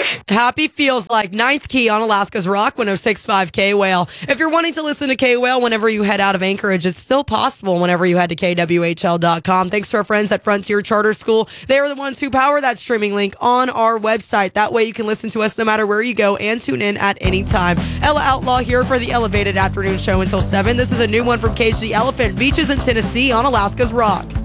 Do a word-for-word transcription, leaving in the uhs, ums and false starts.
Happy feels like ninth key on Alaska's Rock one oh six point five K-Whale. If you're wanting to listen to K-Whale whenever you head out of Anchorage, it's still possible whenever you head to K W H L dot com. Thanks to our friends at Frontier Charter School. They are the ones who power that streaming link on our website. That way you can listen to us no matter where you go and tune in at any time. Ella Outlaw here for the Elevated Afternoon Show until seven. This is a new one from Cage the Elephant, Beaches in Tennessee on Alaska's Rock.